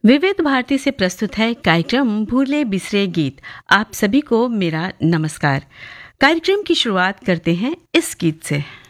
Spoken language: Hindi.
विविध भारती से प्रस्तुत है कार्यक्रम भूले बिसरे गीत। आप सभी को मेरा नमस्कार। कार्यक्रम की शुरुआत करते हैं इस गीत से।